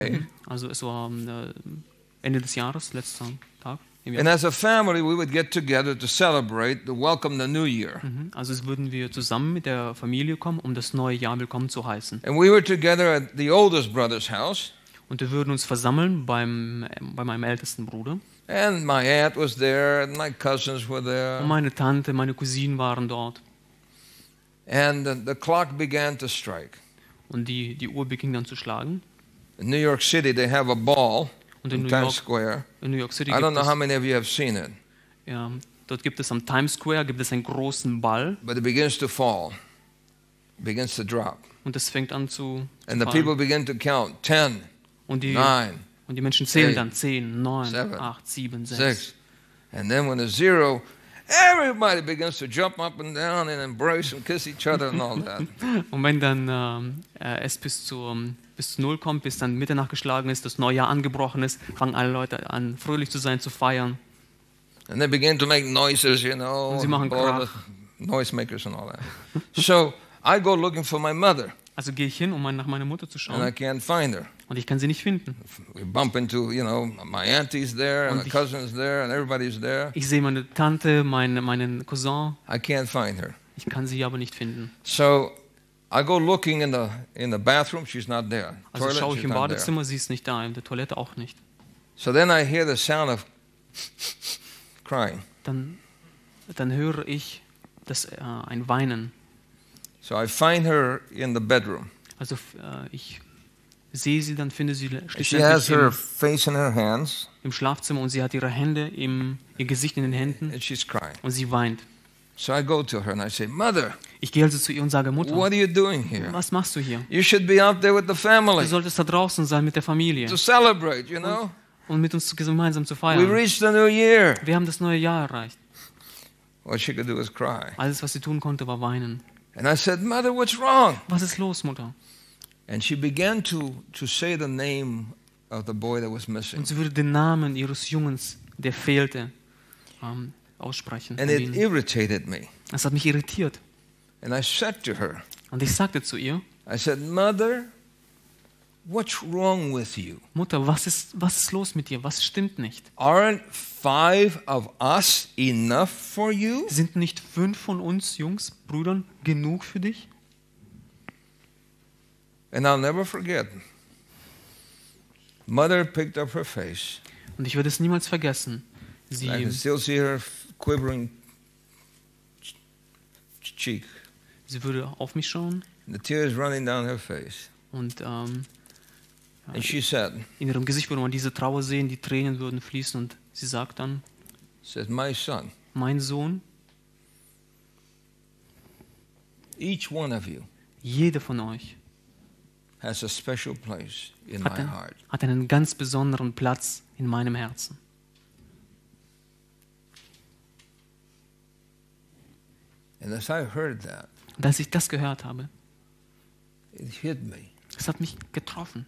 Also es war Ende des Jahres, letzter Tag im And Jahr. as a family, we would get together to celebrate, to welcome the new year. Also es würden wir zusammen mit der Familie kommen, um das neue Jahr willkommen zu heißen. And we were together at the oldest brother's house. Und wir würden uns versammeln bei meinem ältesten Bruder. And my aunt was there, and my cousins were Und there. meine Tante, meine Cousinen waren dort. And the clock began to strike. Und die Uhr beging dann zu schlagen. In New York City, they have a ball Und in in New Times York, Square. in New York City I don't gibt know how es, many of you have seen it, ja, dort gibt es am Times Square gibt es einen großen Ball but it begins to fall, begins to drop. und es fängt an zu And the fallen. people begin to count 10, Und die 9, Menschen zählen eight, dann 10, 9, seven, 8, 7, 6. 6. And then when it's 0, everybody begins to jump up and down and embrace and kiss each other and all that. Und wenn dann es bis zu 0 kommt, bis dann Mitternacht geschlagen ist, das Neujahr angebrochen ist, fangen alle Leute an, fröhlich zu sein, zu feiern. And they begin to make noises, you know, Und sie machen all Krach. the noisemakers and all that. So I go looking for my mother, Also gehe ich hin, um nach meiner Mutter zu and I schauen. can't find her. Und ich kann sie nicht finden. We bump into, you know, my auntie's there and Und the cousin's there and everybody's there. Ich sehe meine Tante, meinen Cousin. I can't find her. Ich kann sie aber nicht finden. So I go looking in the bathroom. She's not there. Also Toilet, schaue ich she's im not there. Badezimmer, sie ist nicht da, in der Toilette auch nicht. So then I hear the sound of crying. Dann höre ich ein Weinen. So I find her in the bedroom. Also ich sehe sie, dann finde sie She has schlussendlich her face in her hands im Schlafzimmer und sie hat ihre Hände, ihr Gesicht in den Händen and she's crying. und sie weint. So I go to her and I say, "Mother, Ich gehe also zu ihr und sage, Mutter, what are you doing here? was machst du hier? You should be out there with the Du family solltest da draußen sein mit der Familie to celebrate, you know? und mit uns gemeinsam zu We feiern. reached the new year." Wir haben das neue Jahr erreicht. What she could do is cry. Alles, was sie tun konnte, war weinen. And I said, "Mother, what's wrong?" Was ist los, Mutter? And she began to say the name of the boy that was missing. Und sie würde den Namen ihres Jungens, der fehlte, aussprechen. And it irritated me. Das hat mich irritiert. And I said to her, Und ich sagte zu ihr, I said, "Mother, what's wrong with you? Mutter, was ist los mit dir? Was stimmt nicht? Aren't 5 of us enough for you?" Sind nicht 5 von uns Jungs, Brüdern, genug für dich? And I'll never forget. Mother picked up her face. Und ich werde es niemals vergessen. I can still see her quivering cheek. Sie würde auf mich schauen The tears running down her face. und And she said, in ihrem Gesicht würde man diese Trauer sehen, die Tränen würden fließen und sie sagt dann, says, "My son, mein Sohn, each one of you jeder von euch has a special place in my heart." hat einen ganz besonderen Platz in meinem Herzen. And as I heard that, Und als ich das gehört habe, it hit me. es hat mich getroffen.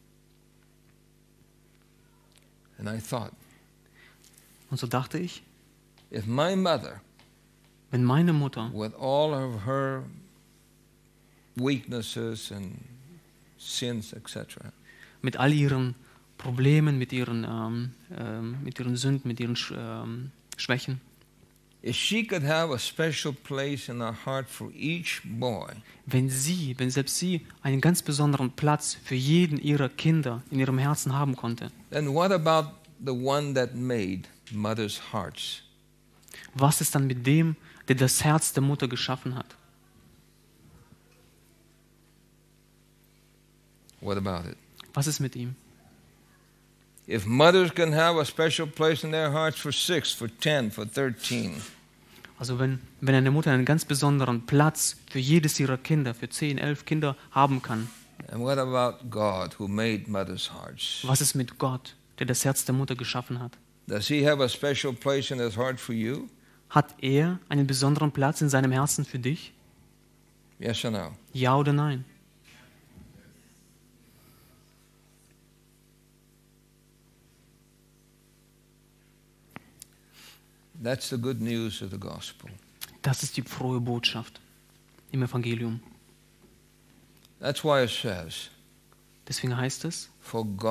And I thought, Und so dachte ich, if my mother, wenn meine Mutter with all of her weaknesses and sins, etc., mit all ihren Problemen, mit ihren Sünden, mit ihren Schwächen, if she could have a special place in her heart for each boy, wenn selbst sie einen ganz besonderen Platz für jeden ihrer Kinder in ihrem Herzen haben konnte, then what about the one that made mothers' hearts? was ist dann mit dem, der das Herz der Mutter geschaffen hat? What about it? Was ist mit ihm? If mothers can have a special place in their hearts for 6, for 10, for 13, Also wenn eine Mutter einen ganz besonderen Platz für jedes ihrer Kinder, für 10, 11 Kinder haben kann, and what about God who made mothers' hearts? was ist mit Gott, der das Herz der Mutter geschaffen hat? Does he have a special place in his heart for you? Hat er einen besonderen Platz in seinem Herzen für dich? Yes or no? Ja oder nein? That's the good news of the gospel. Das ist die frohe Botschaft im Evangelium. That's why it says, Deswegen heißt es, For